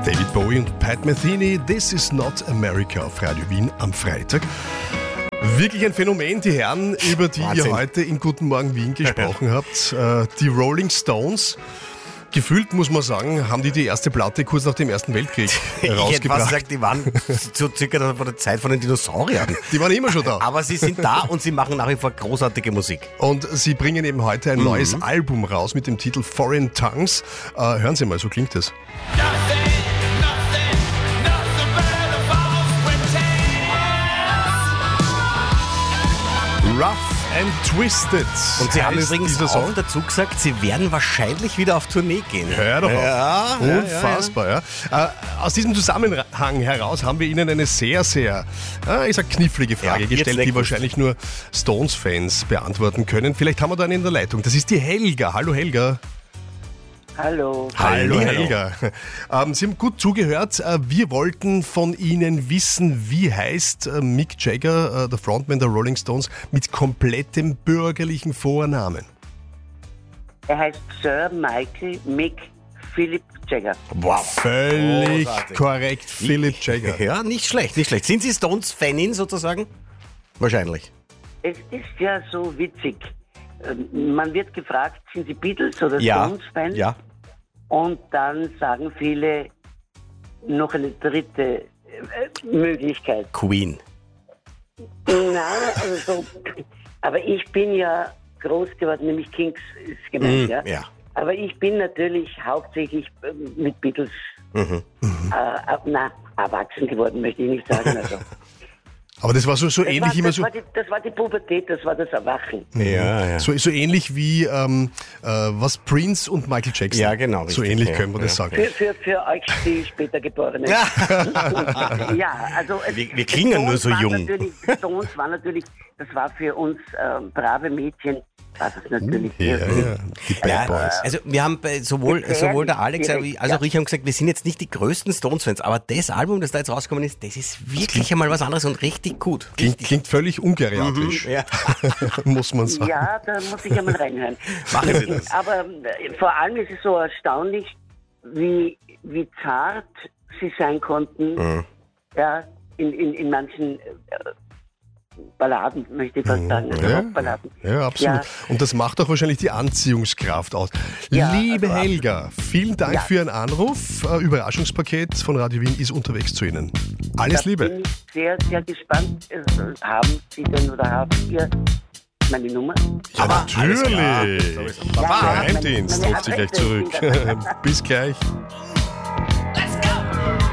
David Bowie und Pat Metheny, This is not America auf Radio Wien am Freitag. Wirklich ein Phänomen, die Herren, über die Wahnsinn. ihr heute in Guten Morgen Wien gesprochen habt. Die Rolling Stones. Gefühlt, muss man sagen, haben die erste Platte kurz nach dem Ersten Weltkrieg Ich hätte rausgebracht. fast gesagt, die waren so circa von der Zeit von den Dinosauriern. Die waren immer schon da. Aber sie sind da und sie machen nach wie vor großartige Musik. Und sie bringen eben heute ein neues Album raus mit dem Titel Foreign Tongues. Hören Sie mal, so klingt es. Rough and Twisted. Und sie haben heißt übrigens dieser Song. auch dazu gesagt, sie werden wahrscheinlich wieder auf Tournee gehen. Hör doch auf. Ja, Unfassbar, ja. Aus diesem Zusammenhang heraus haben wir Ihnen eine sehr, sehr, ich sag knifflige Frage Ja, gestellt, jetzt die leckt wahrscheinlich nur Stones-Fans beantworten können. Vielleicht haben wir da einen in der Leitung. Das ist die Helga. Hallo Helga. Hallo. Hallo Hallihallo. Helga. Sie haben gut zugehört. Wir wollten von Ihnen wissen, wie heißt Mick Jagger, der Frontman der Rolling Stones, mit komplettem bürgerlichen Vornamen. Er heißt Sir Michael Mick Philip Jagger. Wow. Völlig Großartig. korrekt, Philip Jagger. Ja, nicht schlecht, nicht schlecht. Sind Sie Stones-Fanin sozusagen? Wahrscheinlich. Es ist ja so witzig. Man wird gefragt, sind Sie Beatles oder Ja, Stones-Fans? ja. Und dann sagen viele noch eine dritte Möglichkeit. Queen. Nein, also so, aber ich bin ja groß geworden, nämlich Kings ist gemeint, ja. Ja. Aber ich bin natürlich hauptsächlich mit Beatles erwachsen geworden, möchte ich nicht sagen. Also, Aber das war so ähnlich immer so. Das war die Pubertät, das war das Erwachen. Ja. So ähnlich wie was Prince und Michael Jackson. Ja, genau, So richtig, ähnlich ja, können wir das ja. sagen. Für euch, die später Geborenen. Ja, also Wir klingen nur so jung. Stones war natürlich, das war für uns brave Mädchen, war das natürlich Ja, die Bad Boys. Also wir haben sowohl der Alex als auch ich haben gesagt, wir sind jetzt nicht die größten Stones-Fans, aber das Album, das da jetzt rausgekommen ist, das ist wirklich einmal was anderes und richtig gut. Klingt völlig ungeriatrisch, Ja. muss man sagen. Ja, da muss ich ja mal reinhören. Machen Sie das. Aber vor allem ist es so erstaunlich, wie zart sie sein konnten, ja, in manchen Balladen, möchte ich fast sagen, also Rockballaden. Ja, absolut. Ja. Und das macht auch wahrscheinlich die Anziehungskraft aus. Ja, Liebe also Helga, vielen Dank Ja. für Ihren Anruf. Überraschungspaket von Radio Wien ist unterwegs zu Ihnen. Alles Da Liebe. bin ich sehr, sehr gespannt. Haben Sie denn oder habt ihr meine Nummer? Ja, Aber alles klar. natürlich. So ist es. Baba, Ja, Geheimdienst meine ruft Sie gleich Adresse zurück. ist Bis gleich.